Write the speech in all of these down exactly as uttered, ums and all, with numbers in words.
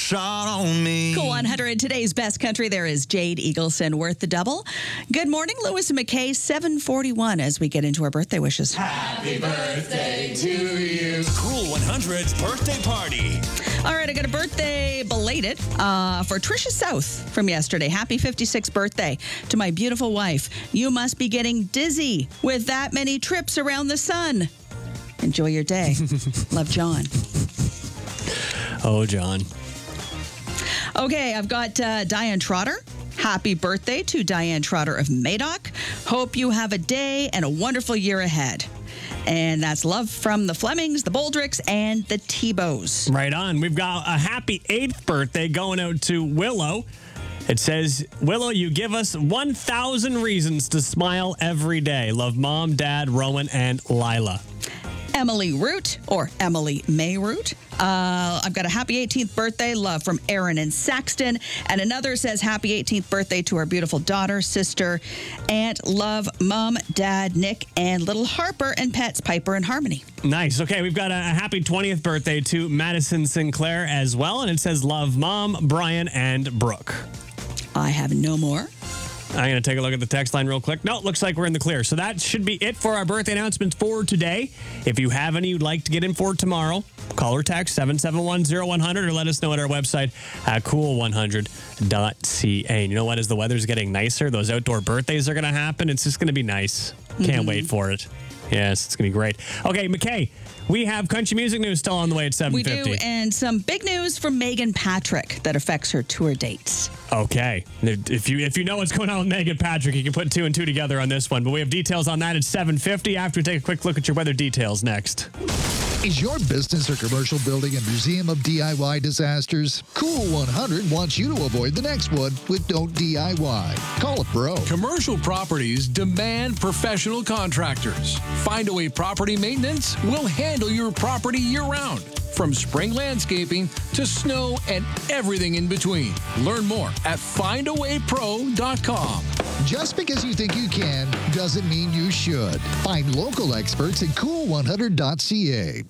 shot on me. Cool one hundred, today's best country. There is Jade Eagleson, Worth the Double. Good morning, Lewis and McKay, seven forty-one as we get into our birthday wishes. Happy birthday to you. Cool one hundred's birthday party. All right, I got a birthday belated uh, for Trisha South from yesterday. Happy fifty-sixth birthday to my beautiful wife. You must be getting dizzy with that many trips around the sun. Enjoy your day. Love, John. Oh, John. Okay, I've got uh, Diane Trotter. Happy birthday to Diane Trotter of Madoc. Hope you have a day and a wonderful year ahead. And that's love from the Flemings, the Boldricks, and the Tebows. Right on. We've got a happy eighth birthday going out to Willow. It says, Willow, you give us one thousand reasons to smile every day. Love Mom, Dad, Rowan, and Lila. Emily Root, or Emily May Root. Uh, I've got a happy eighteenth birthday, love from Aaron and Saxton. And another says happy eighteenth birthday to our beautiful daughter, sister, aunt, love, mom, dad, Nick, and little Harper and pets, Piper and Harmony. Nice. Okay, we've got a, a happy twentieth birthday to Madison Sinclair as well. And it says love Mom, Brian, and Brooke. I have no more. I'm going to take a look at the text line real quick. No, it looks like we're in the clear. So that should be it for our birthday announcements for today. If you have any you'd like to get in for tomorrow, call or text seven seven one, zero one hundred or let us know at our website at cool one hundred dot c a. And you know what? As the weather's getting nicer, those outdoor birthdays are going to happen. It's just going to be nice. Can't mm-hmm. wait for it. Yes, it's going to be great. Okay, McKay, we have country music news still on the way at seven fifty. We do, and some big news from Megan Patrick that affects her tour dates. Okay. If you if you know what's going on with Megan Patrick, you can put two and two together on this one. But we have details on that at seven fifty after we take a quick look at your weather details next. Is your business or commercial building a museum of D I Y disasters? Cool one hundred wants you to avoid the next one with Don't D I Y. Call a pro. Commercial properties demand professional contractors. Findaway Property Maintenance will handle your property year-round, from spring landscaping to snow and everything in between. Learn more at find a way pro dot com. Just because you think you can doesn't mean you should. Find local experts at cool one hundred dot c a.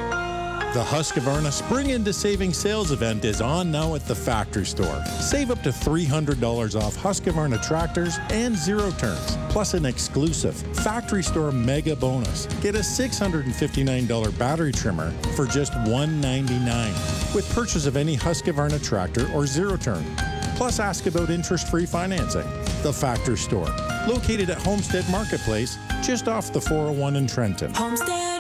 The Husqvarna Spring Into Savings sales event is on now at the Factory Store. Save up to three hundred dollars off Husqvarna tractors and zero turns, plus an exclusive Factory Store mega bonus. Get a six hundred fifty-nine dollars battery trimmer for just one hundred ninety-nine dollars with purchase of any Husqvarna tractor or zero turn. Plus, ask about interest-free financing. The Factory Store, located at Homestead Marketplace, just off the four oh one in Trenton. Homestead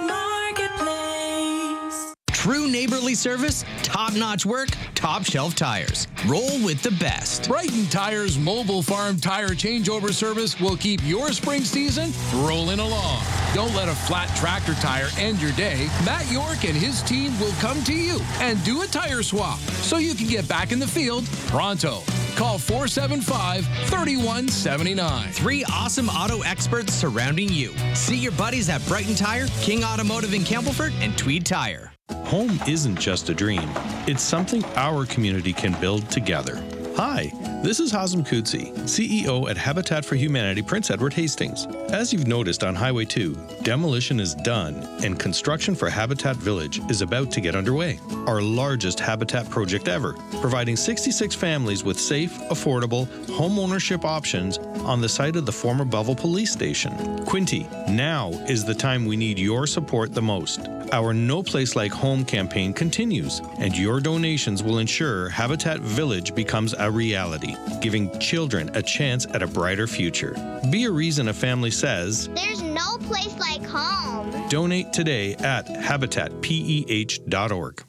Marketplace. True neighborly service, top-notch work, top-shelf tires. Roll with the best. Brighton Tires Mobile Farm Tire Changeover Service will keep your spring season rolling along. Don't let a flat tractor tire end your day. Matt York and his team will come to you and do a tire swap so you can get back in the field pronto. Call four seven five, three one seven nine. Three awesome auto experts surrounding you. See your buddies at Brighton Tire, King Automotive in Campbellford, and Tweed Tire. Home isn't just a dream. It's something our community can build together. Hi, this is Hazem Kudsi, C E O at Habitat for Humanity Prince Edward Hastings. As you've noticed on Highway two, demolition is done and construction for Habitat Village is about to get underway. Our largest Habitat project ever, providing sixty-six families with safe, affordable home ownership options on the site of the former Belleville Police Station. Quinty, now is the time we need your support the most. Our No Place Like Home campaign continues, and your donations will ensure Habitat Village becomes a reality, giving children a chance at a brighter future. Be a reason a family says, "There's no place like home." Donate today at habitat peh dot org.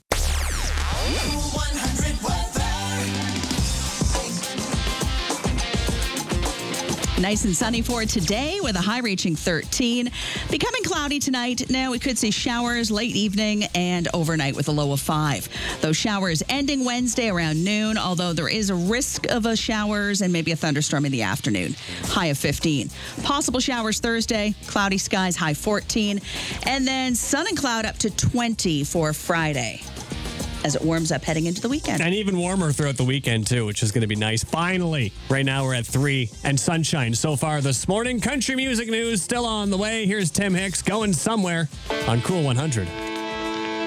Nice and sunny for today with a high reaching thirteen. Becoming cloudy tonight. Now we could see showers late evening and overnight with a low of five. Those showers ending Wednesday around noon, although there is a risk of a showers and maybe a thunderstorm in the afternoon. High of fifteen. Possible showers Thursday, cloudy skies, high fourteen. And then sun and cloud up to twenty for Friday, as it warms up heading into the weekend. And even warmer throughout the weekend, too, which is going to be nice. Finally, right now we're at three and sunshine so far this morning. Country music news still on the way. Here's Tim Hicks, Going Somewhere on Cool one hundred.